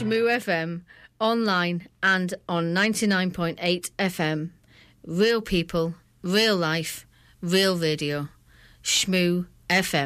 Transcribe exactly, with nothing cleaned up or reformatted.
Shmoo F M, online and on ninety-nine point eight F M. Real people, real life, real radio. Shmoo F M.